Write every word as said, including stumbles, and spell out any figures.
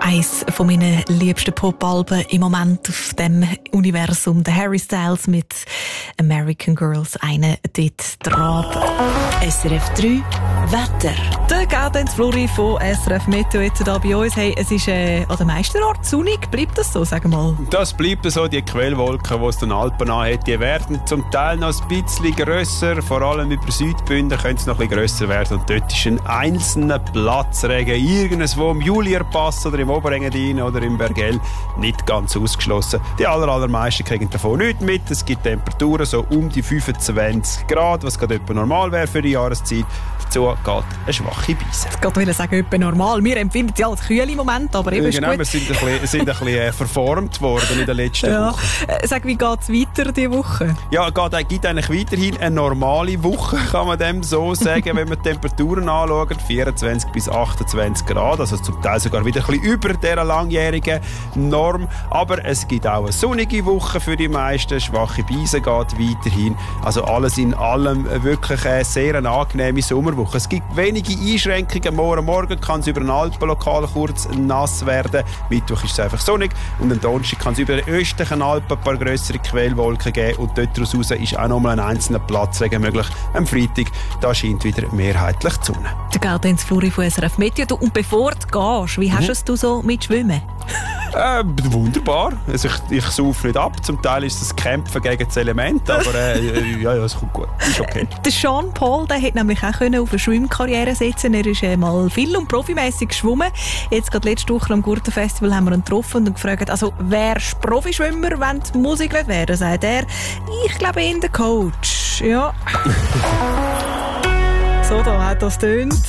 Eines von meinen liebsten Pop-Alben im Moment auf dem Universum. Der Harry Styles mit American Girls, einer dort dran. S R F drei Wetter. Der Gaudenz Flori von S R F Meteo jetzt hier bei uns. Hey, es ist äh, an den meisten Orten sonnig. Bleibt das so, sagen wir mal? Das bleibt so. Die Quellwolken, die es den Alpen anhat, die werden zum Teil noch ein bisschen grösser. Vor allem über Südbünden könnte es noch ein bisschen grösser werden. Und dort ist ein einzelner Platzregen irgendwo im Julierpass oder im Oberengadin oder im Bergell nicht ganz ausgeschlossen. Die aller, allermeisten kriegen davon nichts mit. Es gibt Temperaturen so um die fünfundzwanzig Grad, was gerade etwa normal wäre für die Jahreszeit. Dazu geht eine schwache Beise. Ich wollte sagen, etwa normal. Wir empfinden es ja als kühl im Moment, aber eben ja, genau, ist gut. wir sind ein bisschen, sind ein bisschen äh, verformt worden in den letzten ja. Wochen. Äh, sag, wie geht es weiter diese Woche? Ja, es gibt eigentlich weiterhin eine normale Woche, kann man dem so sagen, wenn man die Temperaturen anschaut. vierundzwanzig bis achtundzwanzig Grad, also zum Teil sogar wieder ein bisschen über dieser langjährigen Norm. Aber es gibt auch eine sonnige Woche für die meisten. Schwache Beise geht weiterhin. Also alles in allem wirklich eine sehr angenehme Sommerwoche. Es gibt wenige Einschränkungen. Morgen Morgen kann es über den Alpenlokal kurz nass werden. Mittwoch ist es einfach sonnig. Und am Donnerstag kann es über den östlichen Alpen ein paar grössere Quellwolken geben. Und dort raus ist auch nochmal ein einzelner Platzregen möglich. Am Freitag, da scheint wieder mehrheitlich die Sonne. Der Gaudenz Fluri von S R F Meteo. Und bevor du gehst, wie hast mhm. du es so mit Schwimmen? Äh, wunderbar. Also ich, ich saufe nicht ab. Zum Teil ist das Kämpfen gegen das Element, aber äh, ja, ja, es kommt gut. Ist okay. Der Sean Paul, der hätte nämlich auch können auf eine Schwimmkarriere setzen. Er ist äh, mal viel und profimässig geschwommen. Jetzt gerade letzte Woche am Gurtenfestival haben wir ihn getroffen und gefragt, also wärst Profischwimmer, wenn die Musik nicht wäre, sagt er. Ich glaube in der Coach. Ja. So, da hat das tönt.